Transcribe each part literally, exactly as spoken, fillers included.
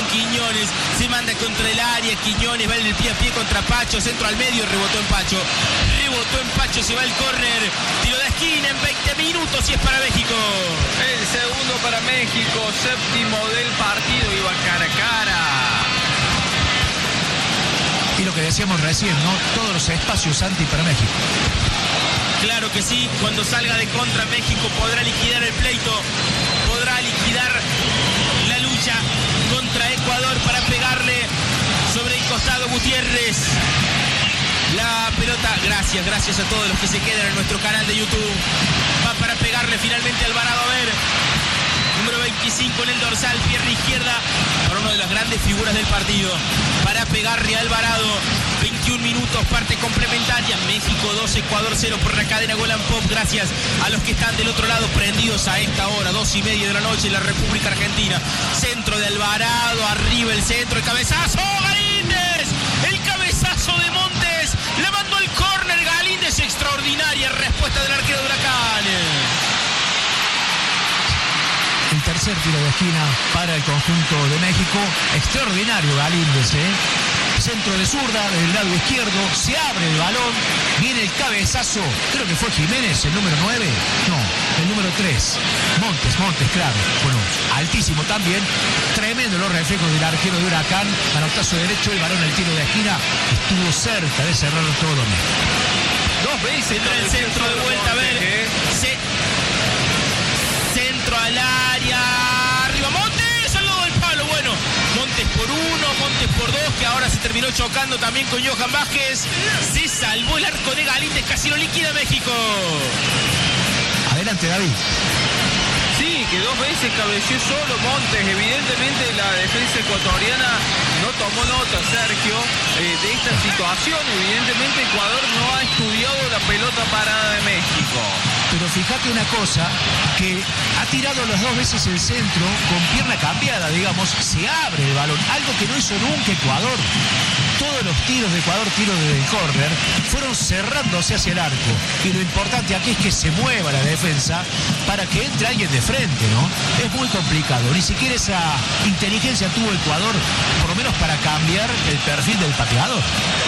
Quiñones se manda contra el área. Quiñones va en el pie a pie contra Pacho. Centro al medio, rebotó en Pacho. Rebotó en Pacho, se va el córner. Tiro de esquina en veinte minutos y es para México. El segundo para México, séptimo del partido, iba cara a cara. Y lo que decíamos recién, ¿no? Todos los espacios, Santi, para México. Claro que sí, cuando salga de contra México podrá liquidar el pleito, podrá liquidar la lucha contra Ecuador para pegarle sobre el costado Gutiérrez. La pelota, gracias, gracias a todos los que se quedan en nuestro canal de YouTube. Va para pegarle finalmente Alvarado, a ver. Número veinticinco en el dorsal, pierna izquierda, para una de las grandes figuras del partido. Para pegarle a Alvarado. veintiún minutos, parte complementaria. México dos, Ecuador cero por la cadena Golan Pop. Gracias a los que están del otro lado prendidos a esta hora, dos y media de la noche en la República Argentina. Centro de Alvarado, arriba el centro, el cabezazo. Galíndez, el cabezazo de Montes. Le mandó el córner Galíndez. Extraordinaria respuesta del arquero de Huracán. El tercer tiro de esquina para el conjunto de México. Extraordinario Galíndez, ¿eh? Centro de zurda, del lado izquierdo, se abre el balón, viene el cabezazo, creo que fue Jiménez, el número nueve, no, el número tres, Montes, Montes, claro, bueno, altísimo también, tremendo los reflejos del arquero de Huracán, manotazo derecho, el balón, el tiro de esquina, estuvo cerca de cerrarlo todo México. Dos veces entra el centro de vuelta, a ver, ¿eh? Se... centro al área, arriba Montes, al lado del palo, bueno, Montes por uno, Montes por dos, que ahora se terminó chocando también con Johan Vázquez. Se salvó el arco de Galíndez, casi lo liquida México. Adelante, David. Sí, que dos veces cabeció solo Montes. Evidentemente la defensa ecuatoriana no tomó nota, Sergio, eh, de esta situación. Evidentemente Ecuador no ha estudiado la pelota parada de México. Pero fíjate una cosa, que ha tirado las dos veces el centro con pierna cambiada, digamos, se abre el balón, algo que no hizo nunca Ecuador. Todos los tiros de Ecuador, tiros desde el córner, fueron cerrándose hacia el arco. Y lo importante aquí es que se mueva la defensa para que entre alguien de frente, ¿no? Es muy complicado. Ni siquiera esa inteligencia tuvo Ecuador, por lo menos para cambiar el perfil del pateador.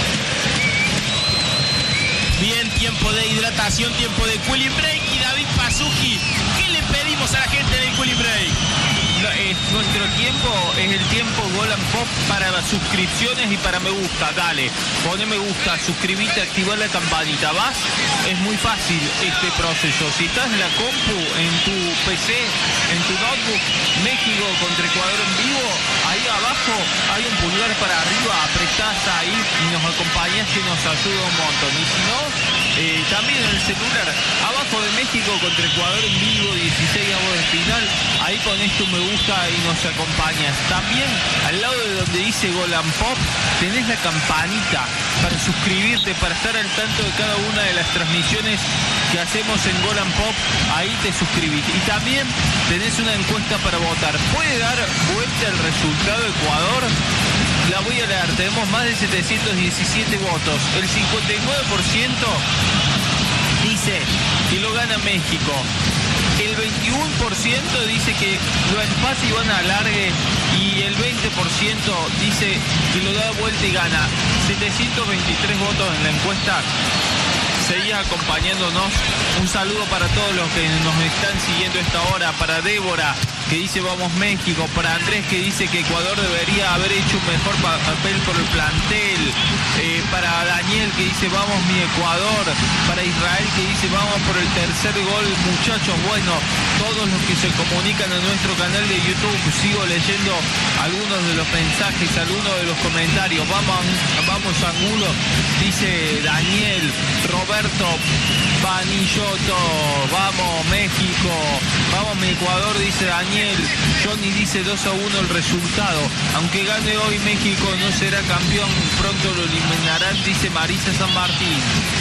Bien, tiempo de hidratación, tiempo de cooling break. Y David Pasuki, ¿qué le pedimos a la gente en el cooling break? Eh, nuestro tiempo es el tiempo Golan Pop para las suscripciones y para me gusta. Dale, pone me gusta, suscribite, activar la campanita. Vas, es muy fácil este proceso. Si estás en la compu, en tu P C, en tu notebook, México contra Ecuador en vivo, ahí abajo hay un pulgar para arriba, apretás ahí y nos acompañás, que nos ayuda un montón. Y si no, eh, también en el celular, abajo de México contra Ecuador en vivo, dieciséis avos de final, ahí pones tu me gusta y nos acompañas. También al lado de donde dice Golan Pop tenés la campanita para suscribirte, para estar al tanto de cada una de las transmisiones que hacemos en Golan Pop. Ahí te suscribís. Y también tenés una encuesta para votar. ¿Puede dar vuelta el resultado de Ecuador? La voy a leer. Tenemos más de setecientos diecisiete votos. El cincuenta y nueve por ciento dice que lo gana México. El veintiuno por ciento dice que lo empate y van a alargue, y el veinte por ciento dice que lo da vuelta y gana. setecientos veintitrés votos en la encuesta. Seguís acompañándonos. Un saludo para todos los que nos están siguiendo a esta hora. Para Débora, que dice vamos México. Para Andrés, que dice que Ecuador debería haber hecho un mejor papel por el plantel. Eh, para Daniel, que dice vamos mi Ecuador. Para Israel, que dice vamos por el tercer gol, muchachos. Bueno, todos los que se comunican en nuestro canal de YouTube, sigo leyendo algunos de los mensajes, algunos de los comentarios. Vamos, vamos Angulo, dice Daniel. Roberto Vanilloto, vamos México, vamos mi Ecuador, dice Daniel. Johnny dice dos a uno el resultado. Aunque gane hoy México no será campeón, pronto lo eliminarán, dice Marisa San Martín.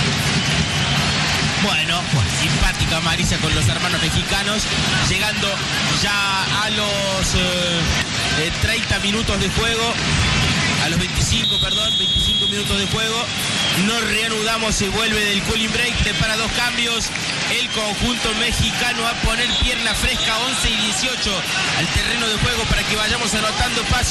Bueno, simpática Marisa con los hermanos mexicanos, llegando ya a los eh, treinta minutos de juego, a los veinticinco, perdón, veinticinco minutos de juego. Nos reanudamos, se vuelve del cooling break, prepara dos cambios el conjunto mexicano a poner pierna fresca, once y dieciocho al terreno de juego para que vayamos anotando pasos.